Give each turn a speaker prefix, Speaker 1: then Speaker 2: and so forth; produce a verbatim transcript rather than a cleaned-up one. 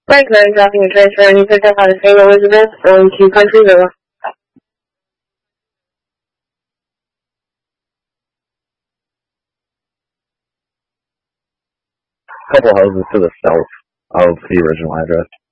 Speaker 1: Frank nine dropping a transfer, and you picked up how to Saint Elizabeth going to Country Villa.
Speaker 2: Couple houses to the south of the original address.